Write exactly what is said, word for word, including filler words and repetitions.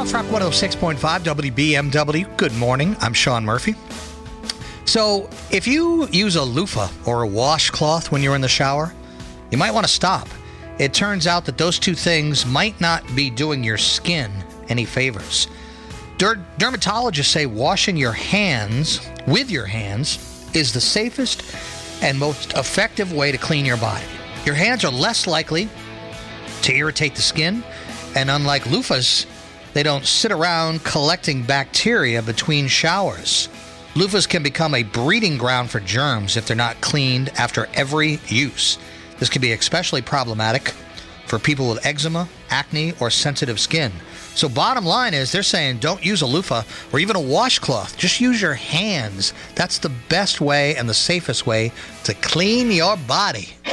Talk Rock one oh six point five W B M W. Good morning. I'm Sean Murphy. So, if you use a loofah or a washcloth when you're in the shower, you might want to stop. It turns out that those two things might not be doing your skin any favors. Der- dermatologists say washing your hands with your hands is the safest and most effective way to clean your body. Your hands are less likely to irritate the skin, and unlike loofahs, they don't sit around collecting bacteria between showers. Loofahs can become a breeding ground for germs if they're not cleaned after every use. This can be especially problematic for people with eczema, acne, or sensitive skin. So bottom line is they're saying don't use a loofah or even a washcloth. Just use your hands. That's the best way and the safest way to clean your body.